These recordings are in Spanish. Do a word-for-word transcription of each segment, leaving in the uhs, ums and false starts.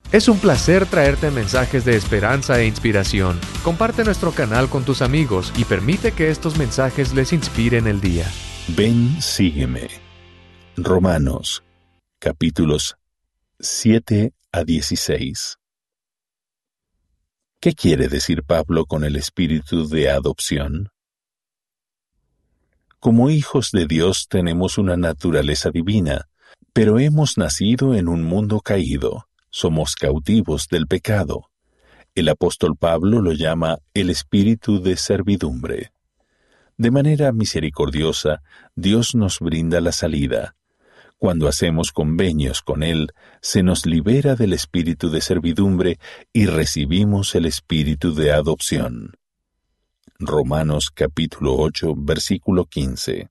Es un placer traerte mensajes de esperanza e inspiración. Comparte nuestro canal con tus amigos y permite que estos mensajes les inspiren el día. Ven, sígueme. Romanos, capítulos siete a dieciséis. ¿Qué quiere decir Pablo con el espíritu de adopción? Como hijos de Dios tenemos una naturaleza divina, pero hemos nacido en un mundo caído. Somos cautivos del pecado. El apóstol Pablo lo llama el espíritu de servidumbre. De manera misericordiosa, Dios nos brinda la salida. Cuando hacemos convenios con Él, se nos libera del espíritu de servidumbre y recibimos el espíritu de adopción. Romanos capítulo ocho, versículo quince.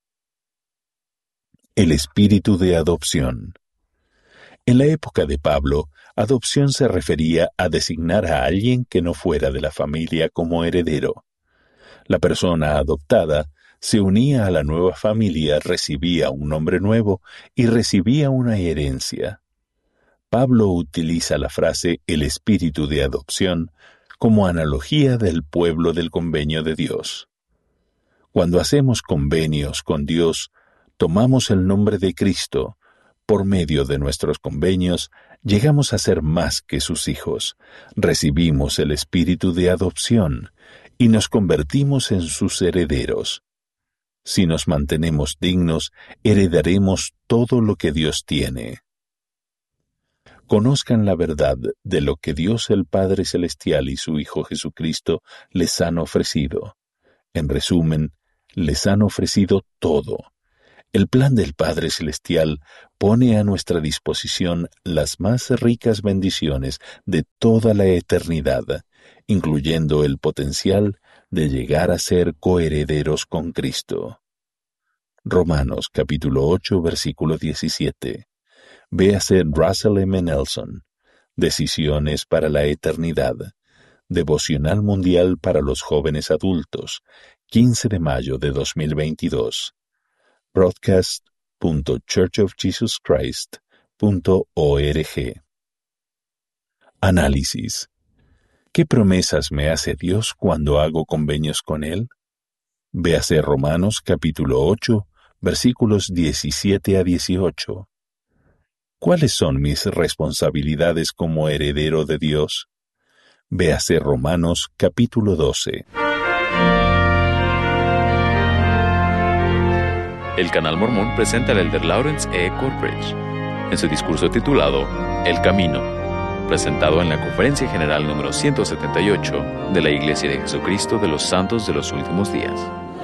El espíritu de adopción. En la época de Pablo, adopción se refería a designar a alguien que no fuera de la familia como heredero. La persona adoptada se unía a la nueva familia, recibía un nombre nuevo y recibía una herencia. Pablo utiliza la frase el espíritu de adopción como analogía del pueblo del convenio de Dios. Cuando hacemos convenios con Dios, tomamos el nombre de Cristo. Por medio de nuestros convenios, llegamos a ser más que sus hijos, recibimos el espíritu de adopción y nos convertimos en sus herederos. Si nos mantenemos dignos, heredaremos todo lo que Dios tiene. Conozcan la verdad de lo que Dios el Padre Celestial y su Hijo Jesucristo les han ofrecido. En resumen, les han ofrecido todo. El plan del Padre Celestial pone a nuestra disposición las más ricas bendiciones de toda la eternidad, incluyendo el potencial de llegar a ser coherederos con Cristo. Romanos capítulo ocho, versículo diecisiete. Véase Russell M. Nelson. Decisiones para la eternidad. Devocional mundial para los jóvenes adultos. quince de mayo de dos mil veintidós. broadcast punto church of jesus christ punto org. Análisis. ¿Qué promesas me hace Dios cuando hago convenios con Él? Véase Romanos capítulo ocho, versículos diecisiete a dieciocho. ¿Cuáles son mis responsabilidades como heredero de Dios? Véase Romanos capítulo doce. El Canal Mormón presenta al elder Lawrence E. Corbridge en su discurso titulado El Camino, presentado en la Conferencia General número ciento setenta y ocho de la Iglesia de Jesucristo de los Santos de los Últimos Días.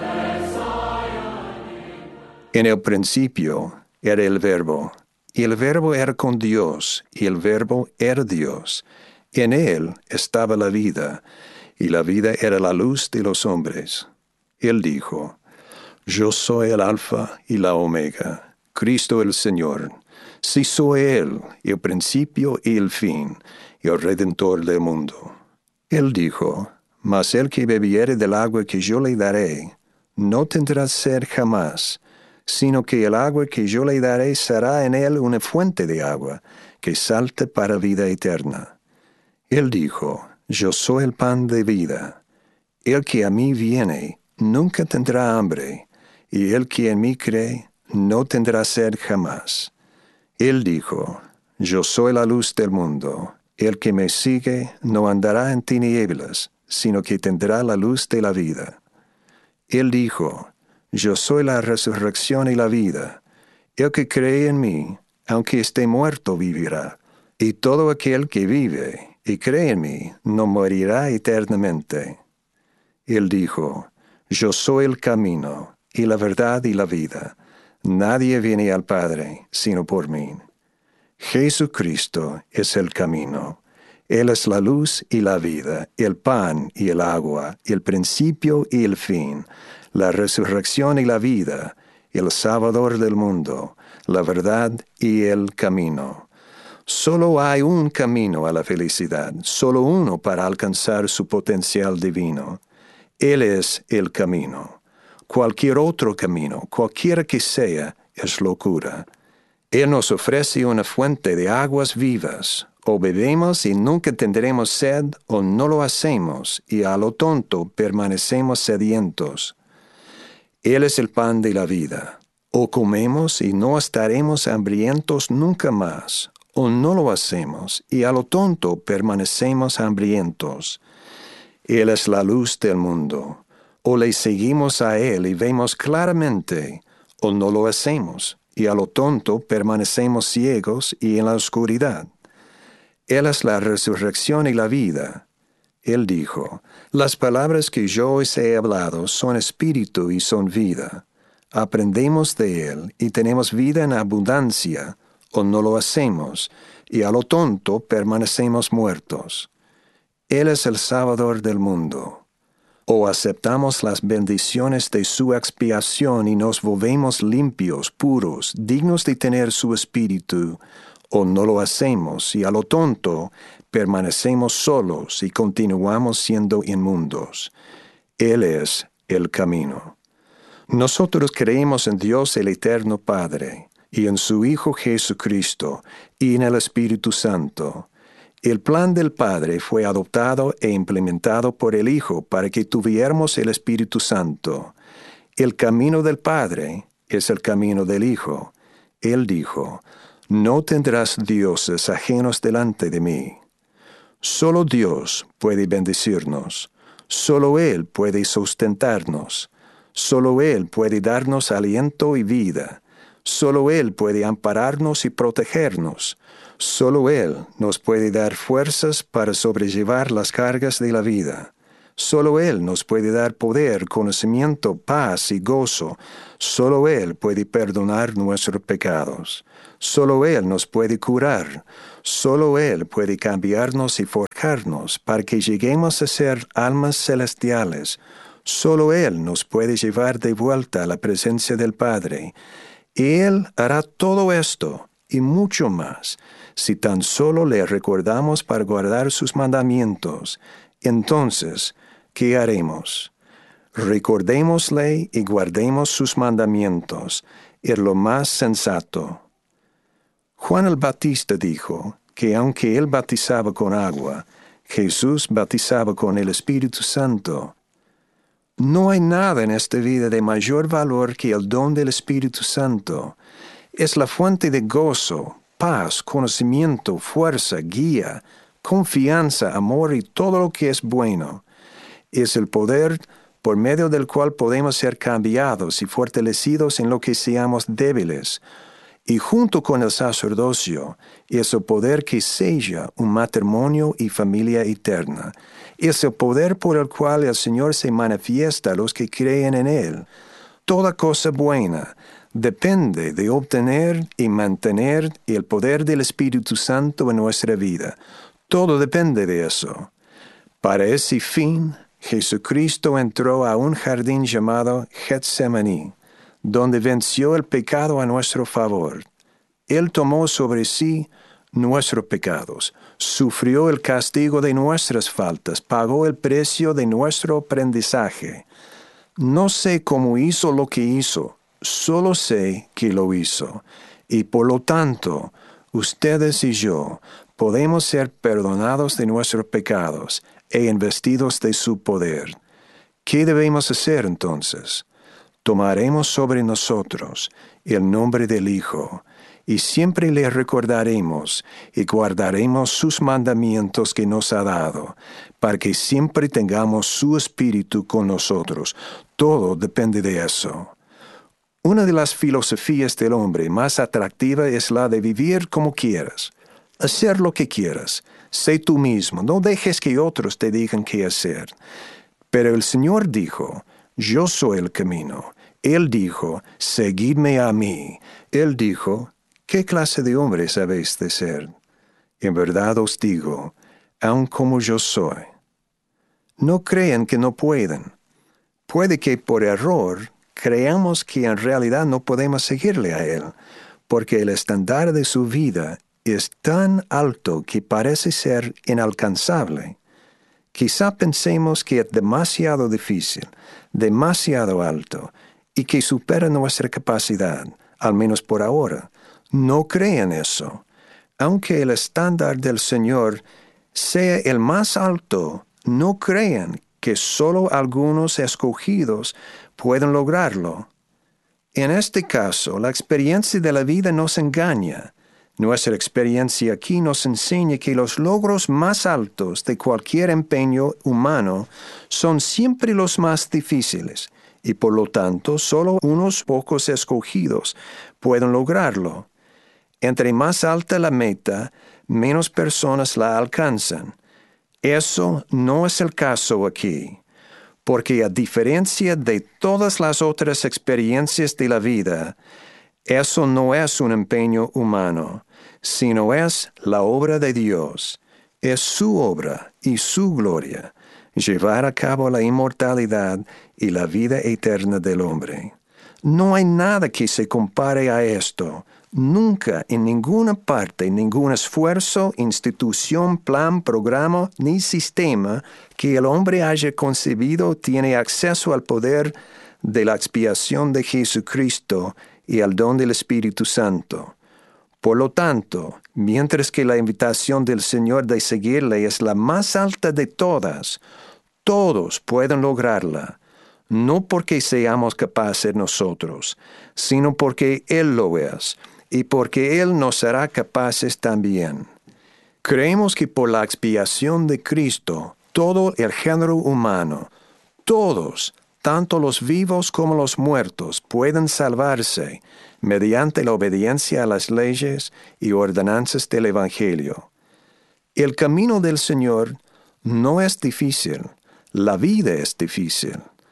En el principio era el Verbo, y el Verbo era con Dios, y el Verbo era Dios. En él estaba la vida, y la vida era la luz de los hombres. Él dijo: Yo soy el Alfa y la Omega, Cristo el Señor. Sí soy Él, el principio y el fin, y el Redentor del mundo. Él dijo: Mas el que bebiere del agua que yo le daré, no tendrá sed jamás, sino que el agua que yo le daré será en él una fuente de agua, que salte para vida eterna. Él dijo: Yo soy el pan de vida. El que a mí viene, nunca tendrá hambre, y el que en mí cree, no tendrá sed jamás. Él dijo: Yo soy la luz del mundo. El que me sigue no andará en tinieblas, sino que tendrá la luz de la vida. Él dijo: Yo soy la resurrección y la vida. El que cree en mí, aunque esté muerto, vivirá. Y todo aquel que vive y cree en mí, no morirá eternamente. Él dijo: Yo soy el camino, y la verdad y la vida. Nadie viene al Padre, sino por mí. Jesucristo es el camino. Él es la luz y la vida, el pan y el agua, el principio y el fin, la resurrección y la vida, el Salvador del mundo, la verdad y el camino. Solo hay un camino a la felicidad, solo uno para alcanzar su potencial divino. Él es el camino. Cualquier otro camino, cualquiera que sea, es locura. Él nos ofrece una fuente de aguas vivas, O bebemos y nunca tendremos sed, o no lo hacemos, y a lo tonto permanecemos sedientos. Él es el pan de la vida. O comemos y no estaremos hambrientos nunca más, o no lo hacemos, y a lo tonto permanecemos hambrientos. Él es la luz del mundo. O le seguimos a Él y vemos claramente, o no lo hacemos, y a lo tonto permanecemos ciegos y en la oscuridad. Él es la resurrección y la vida. Él dijo, las palabras que yo os he hablado son espíritu y son vida. Aprendemos de Él y tenemos vida en abundancia, o no lo hacemos, y a lo tonto permanecemos muertos. Él es el Salvador del mundo. O aceptamos las bendiciones de su expiación y nos volvemos limpios, puros, dignos de tener su espíritu, o no lo hacemos, y a lo tonto permanecemos solos y continuamos siendo inmundos. Él es el camino. Nosotros creemos en Dios el Eterno Padre, y en su Hijo Jesucristo, y en el Espíritu Santo. El plan del Padre fue adoptado e implementado por el Hijo para que tuviéramos el Espíritu Santo. El camino del Padre es el camino del Hijo. Él dijo, no tendrás dioses ajenos delante de mí. Solo Dios puede bendecirnos. Solo Él puede sustentarnos. Solo Él puede darnos aliento y vida. Solo Él puede ampararnos y protegernos. Solo Él nos puede dar fuerzas para sobrellevar las cargas de la vida. Solo Él nos puede dar poder, conocimiento, paz y gozo. Solo Él puede perdonar nuestros pecados. Solo Él nos puede curar. Solo Él puede cambiarnos y forjarnos para que lleguemos a ser almas celestiales. Solo Él nos puede llevar de vuelta a la presencia del Padre. Y Él hará todo esto y mucho más, si tan solo le recordamos para guardar sus mandamientos. Entonces, ¿qué haremos? Recordémosle y guardemos sus mandamientos, es lo más sensato. Juan el Bautista dijo que aunque él bautizaba con agua, Jesús bautizaba con el Espíritu Santo. No hay nada en esta vida de mayor valor que el don del Espíritu Santo. Es la fuente de gozo, paz, conocimiento, fuerza, guía, confianza, amor y todo lo que es bueno. Es el poder por medio del cual podemos ser cambiados y fortalecidos en lo que seamos débiles. Y junto con el sacerdocio, es el poder que sella un matrimonio y familia eterna. Es el poder por el cual el Señor se manifiesta a los que creen en Él. Toda cosa buena depende de obtener y mantener el poder del Espíritu Santo en nuestra vida. Todo depende de eso. Para ese fin, Jesucristo entró a un jardín llamado Getsemaní, donde venció el pecado a nuestro favor. Él tomó sobre sí nuestros pecados, sufrió el castigo de nuestras faltas, pagó el precio de nuestro aprendizaje. No sé cómo hizo lo que hizo, solo sé que lo hizo, y por lo tanto, ustedes y yo podemos ser perdonados de nuestros pecados e investidos de su poder. ¿Qué debemos hacer entonces? Tomaremos sobre nosotros el nombre del Hijo, y siempre le recordaremos y guardaremos sus mandamientos que nos ha dado, para que siempre tengamos su Espíritu con nosotros. Todo depende de eso. Una de las filosofías del hombre más atractiva es la de vivir como quieras, hacer lo que quieras, sé tú mismo, no dejes que otros te digan qué hacer. Pero el Señor dijo, yo soy el camino. Él dijo, seguidme a mí. Él dijo, ¿qué clase de hombres habéis de ser? En verdad os digo, aun como yo soy. No crean que no pueden. Puede que por error creamos que en realidad no podemos seguirle a Él, porque el estándar de su vida es tan alto que parece ser inalcanzable. Quizá pensemos que es demasiado difícil, demasiado alto, y que supera nuestra capacidad, al menos por ahora. No crean eso. aunque el estándar del Señor sea el más alto, no crean que solo algunos escogidos pueden lograrlo. En este caso, la experiencia de la vida nos engaña. Nuestra experiencia aquí nos enseña que los logros más altos de cualquier empeño humano son siempre los más difíciles, y por lo tanto solo unos pocos escogidos pueden lograrlo. Entre más alta la meta, menos personas la alcanzan. Eso no es el caso aquí, porque a diferencia de todas las otras experiencias de la vida, eso no es un empeño humano, sino es la obra de Dios. Es su obra y su gloria, llevar a cabo la inmortalidad y la vida eterna del hombre. No hay nada que se compare a esto. Nunca, en ninguna parte, ningún esfuerzo, institución, plan, programa, ni sistema que el hombre haya concebido tiene acceso al poder de la expiación de Jesucristo y al don del Espíritu Santo. Por lo tanto, mientras que la invitación del Señor de seguirle es la más alta de todas, todos pueden lograrla, no porque seamos capaces nosotros, sino porque Él lo es, y porque Él nos hará capaces también. Creemos que por la expiación de Cristo, todo el género humano, todos, tanto los vivos como los muertos, pueden salvarse mediante la obediencia a las leyes y ordenanzas del Evangelio. El camino del Señor no es difícil, la vida es difícil.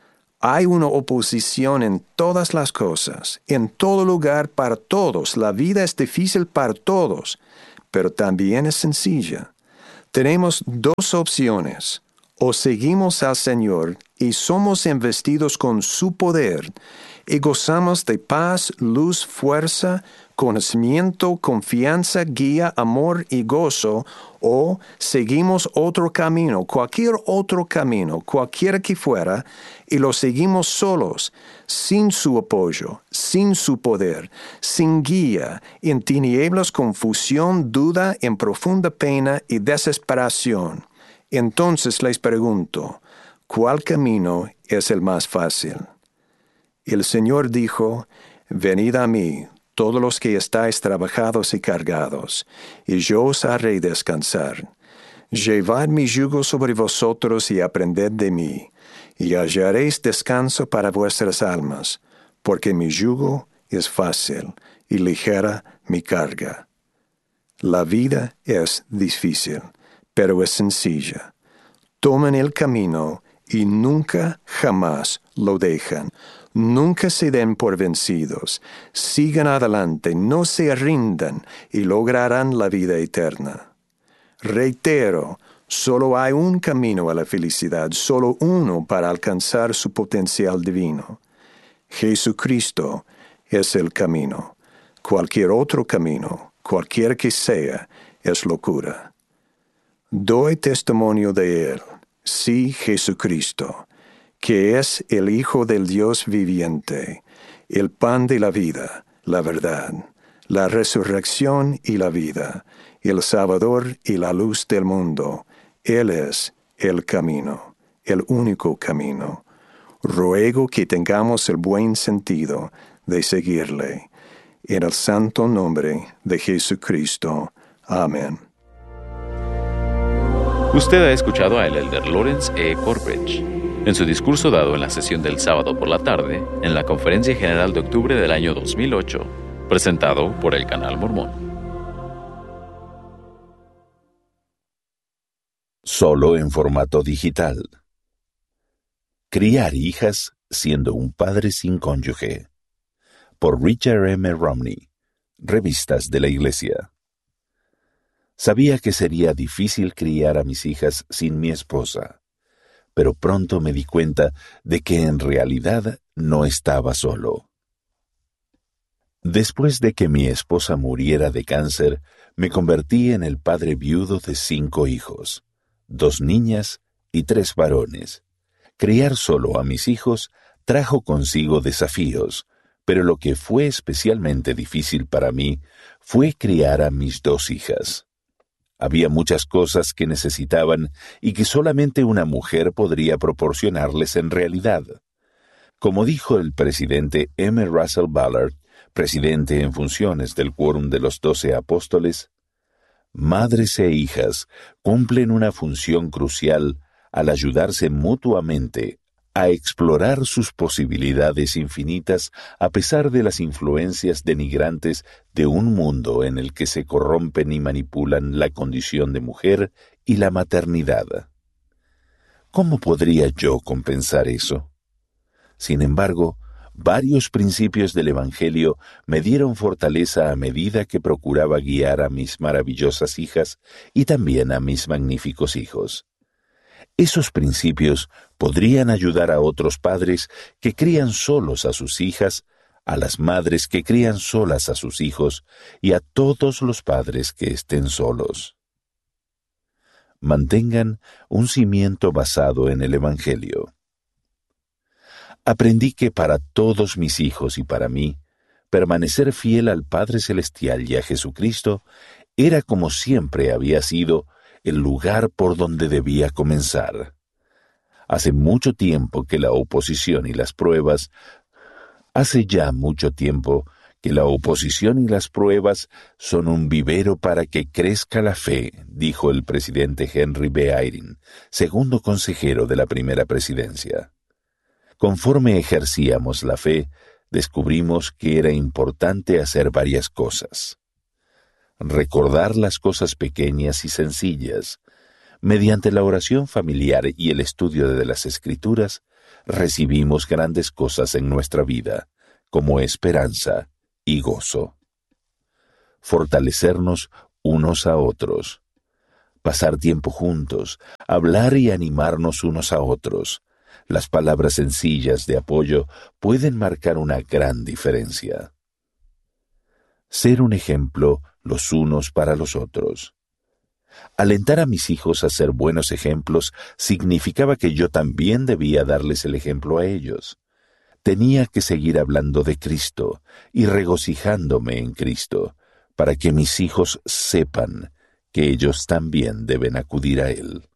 Hay una oposición en todas las cosas, en todo lugar para todos. La vida es difícil para todos, pero también es sencilla. Tenemos dos opciones. O seguimos al Señor y somos investidos con su poder y gozamos de paz, luz, fuerza, conocimiento, confianza, guía, amor y gozo, o seguimos otro camino, cualquier otro camino, cualquiera que fuera, y lo seguimos solos, sin su apoyo, sin su poder, sin guía, en tinieblas, confusión, duda, en profunda pena y desesperación. Entonces les pregunto, ¿cuál camino es el más fácil? El Señor dijo, venid a mí, todos los que estáis trabajados y cargados, y yo os haré descansar. Llevad mi yugo sobre vosotros y aprended de mí, y hallaréis descanso para vuestras almas, porque mi yugo es fácil y ligera mi carga. La vida es difícil, pero es sencilla. Toman el camino y nunca jamás lo dejan. Nunca se den por vencidos. Sigan adelante, no se rindan y lograrán la vida eterna. Reitero, solo hay un camino a la felicidad, solo uno para alcanzar su potencial divino. Jesucristo es el camino. Cualquier otro camino, cualquier que sea, es locura. Doy testimonio de Él, sí, Jesucristo, que es el Hijo del Dios viviente, el pan de la vida, la verdad, la resurrección y la vida, el Salvador y la luz del mundo. Él es el camino, el único camino. Ruego que tengamos el buen sentido de seguirle. En el santo nombre de Jesucristo. Amén. Usted ha escuchado a el elder Lawrence E. Corbridge en su discurso dado en la sesión del sábado por la tarde en la Conferencia General de octubre del año dos mil ocho, presentado por el Canal Mormón. Solo en formato digital. Criar hijas siendo un padre sin cónyuge. Por Richard M. Romney, Revistas de la Iglesia. Sabía que sería difícil criar a mis hijas sin mi esposa, pero pronto me di cuenta de que en realidad no estaba solo. Después de que mi esposa muriera de cáncer, me convertí en el padre viudo de cinco hijos, dos niñas y tres varones. Criar solo a mis hijos trajo consigo desafíos, pero lo que fue especialmente difícil para mí fue criar a mis dos hijas. Había muchas cosas que necesitaban y que solamente una mujer podría proporcionarles en realidad. Como dijo el presidente M. Russell Ballard, presidente en funciones del Quórum de los Doce Apóstoles, madres e hijas cumplen una función crucial al ayudarse mutuamente a explorar sus posibilidades infinitas a pesar de las influencias denigrantes de un mundo en el que se corrompen y manipulan la condición de mujer y la maternidad. ¿Cómo podría yo compensar eso? Sin embargo, varios principios del Evangelio me dieron fortaleza a medida que procuraba guiar a mis maravillosas hijas y también a mis magníficos hijos. Esos principios podrían ayudar a otros padres que crían solos a sus hijas, a las madres que crían solas a sus hijos y a todos los padres que estén solos. Mantengan un cimiento basado en el Evangelio. Aprendí que para todos mis hijos y para mí, permanecer fiel al Padre Celestial y a Jesucristo era como siempre había sido el lugar por donde debía comenzar. Hace mucho tiempo que la oposición y las pruebas, hace ya mucho tiempo que la oposición y las pruebas son un vivero para que crezca la fe, dijo el presidente Henry B. Eyring, segundo consejero de la primera presidencia. Conforme ejercíamos la fe, descubrimos que era importante hacer varias cosas. Recordar las cosas pequeñas y sencillas. Mediante la oración familiar y el estudio de las Escrituras, recibimos grandes cosas en nuestra vida, como esperanza y gozo. Fortalecernos unos a otros. Pasar tiempo juntos, hablar y animarnos unos a otros. Las palabras sencillas de apoyo pueden marcar una gran diferencia. Ser un ejemplo los unos para los otros. Alentar a mis hijos a ser buenos ejemplos significaba que yo también debía darles el ejemplo a ellos. Tenía que seguir hablando de Cristo y regocijándome en Cristo, para que mis hijos sepan que ellos también deben acudir a Él.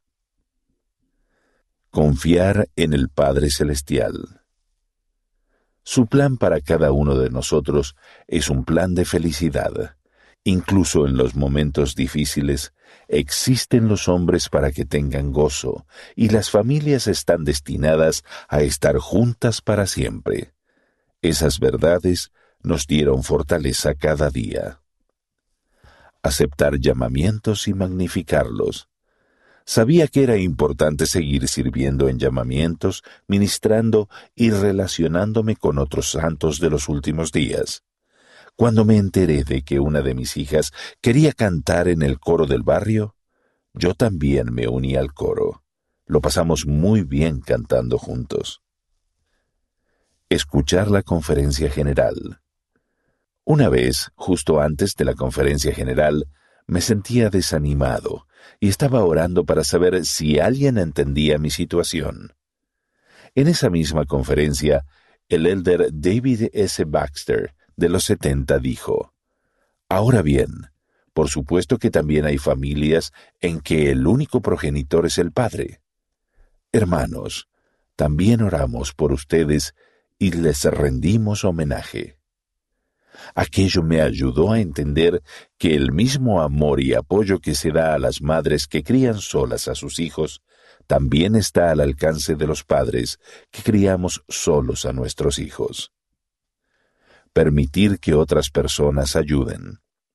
Confiar en el Padre Celestial. Su plan para cada uno de nosotros es un plan de felicidad. Incluso en los momentos difíciles, existen los hombres para que tengan gozo, y las familias están destinadas a estar juntas para siempre. Esas verdades nos dieron fortaleza cada día. Aceptar llamamientos y magnificarlos. Sabía que era importante seguir sirviendo en llamamientos, ministrando y relacionándome con otros santos de los últimos días. Cuando me enteré de que una de mis hijas quería cantar en el coro del barrio, yo también me uní al coro. Lo pasamos muy bien cantando juntos. Escuchar la conferencia general. Una vez, justo antes de la conferencia general, me sentía desanimado y estaba orando para saber si alguien entendía mi situación. En esa misma conferencia, el elder David S. Baxter, de los setenta, dijo: Ahora bien, por supuesto que también hay familias en que el único progenitor es el padre. Hermanos, también oramos por ustedes y les rendimos homenaje. Aquello me ayudó a entender que el mismo amor y apoyo que se da a las madres que crían solas a sus hijos, también está al alcance de los padres que criamos solos a nuestros hijos. Permitir que otras personas ayuden.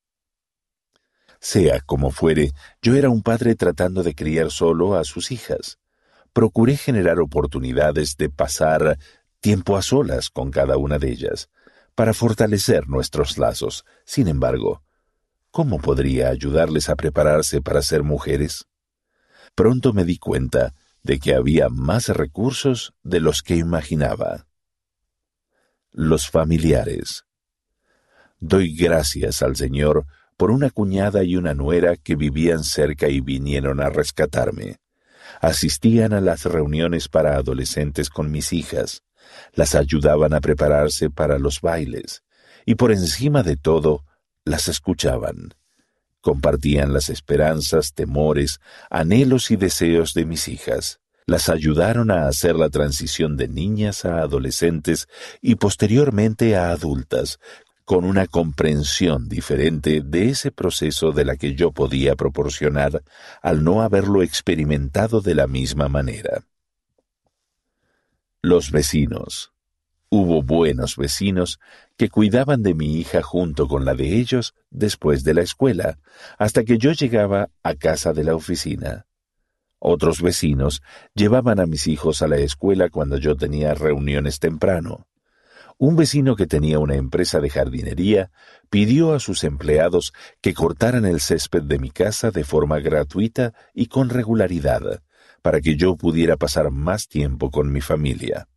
Sea como fuere, yo era un padre tratando de criar solo a sus hijas. Procuré generar oportunidades de pasar tiempo a solas con cada una de ellas, para fortalecer nuestros lazos. Sin embargo, ¿cómo podría ayudarles a prepararse para ser mujeres? Pronto me di cuenta de que había más recursos de los que imaginaba. Los familiares. Doy gracias al Señor por una cuñada y una nuera que vivían cerca y vinieron a rescatarme. Asistían a las reuniones para adolescentes con mis hijas, Las ayudaban a prepararse para los bailes y por encima de todo, las escuchaban. Compartían las esperanzas, temores, anhelos y deseos de mis hijas. Las ayudaron a hacer la transición de niñas a adolescentes y posteriormente a adultas, con una comprensión diferente de ese proceso de la que yo podía proporcionar al no haberlo experimentado de la misma manera. Los vecinos. Hubo buenos vecinos que cuidaban de mi hija junto con la de ellos después de la escuela, hasta que yo llegaba a casa de la oficina. Otros vecinos llevaban a mis hijos a la escuela cuando yo tenía reuniones temprano. Un vecino que tenía una empresa de jardinería pidió a sus empleados que cortaran el césped de mi casa de forma gratuita y con regularidad, para que yo pudiera pasar más tiempo con mi familia.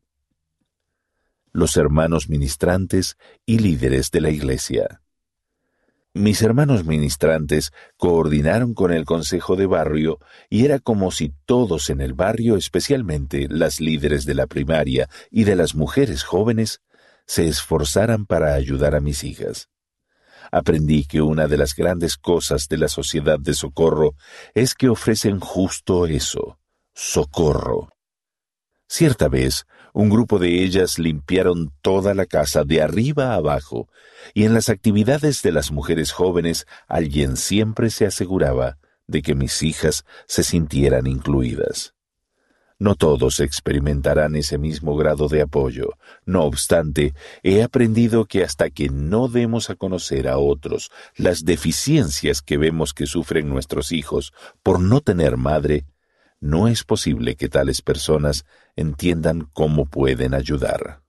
Los hermanos ministrantes y líderes de la iglesia. Mis hermanos ministrantes coordinaron con el consejo de barrio y era como si todos en el barrio, especialmente las líderes de la primaria y de las mujeres jóvenes, se esforzaran para ayudar a mis hijas. Aprendí que una de las grandes cosas de la sociedad de socorro es que ofrecen justo eso, socorro. Cierta vez, un grupo de ellas limpiaron toda la casa de arriba a abajo, y en las actividades de las mujeres jóvenes alguien siempre se aseguraba de que mis hijas se sintieran incluidas. No todos experimentarán ese mismo grado de apoyo. No obstante, he aprendido que hasta que no demos a conocer a otros las deficiencias que vemos que sufren nuestros hijos por no tener madre, no es posible que tales personas entiendan cómo pueden ayudar.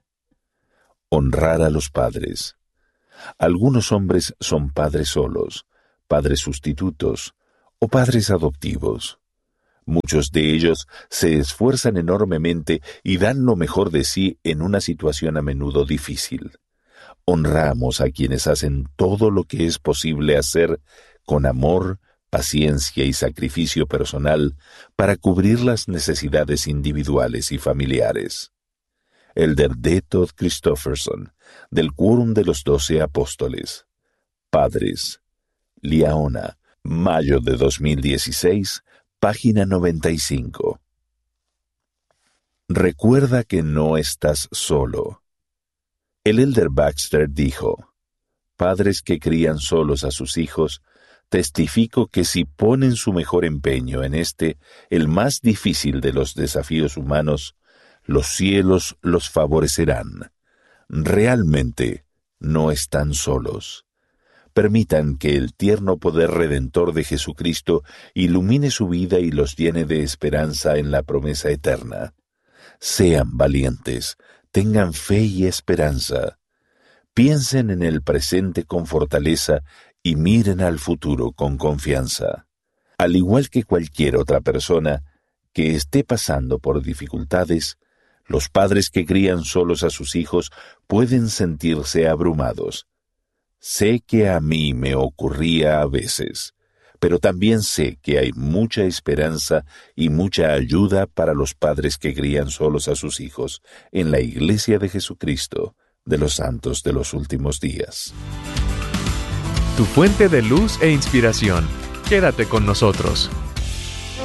Honrar a los padres. Algunos hombres son padres solos, padres sustitutos o padres adoptivos. Muchos de ellos se esfuerzan enormemente y dan lo mejor de sí en una situación a menudo difícil. Honramos a quienes hacen todo lo que es posible hacer con amor, paciencia y sacrificio personal para cubrir las necesidades individuales y familiares. Elder D. Todd Christofferson, del Quórum de los Doce Apóstoles. Padres. Liaona, mayo de dos mil dieciséis, página noventa y cinco. Recuerda que no estás solo. El Elder Baxter dijo, padres que crían solos a sus hijos, testifico que si ponen su mejor empeño en este, el más difícil de los desafíos humanos, los cielos los favorecerán. Realmente no están solos. Permitan que el tierno poder redentor de Jesucristo ilumine su vida y los llene de esperanza en la promesa eterna. Sean valientes, tengan fe y esperanza. Piensen en el presente con fortaleza y miren al futuro con confianza. Al igual que cualquier otra persona que esté pasando por dificultades, los padres que crían solos a sus hijos pueden sentirse abrumados. Sé que a mí me ocurría a veces, pero también sé que hay mucha esperanza y mucha ayuda para los padres que crían solos a sus hijos en la Iglesia de Jesucristo de los Santos de los Últimos Días. Tu fuente de luz e inspiración. Quédate con nosotros.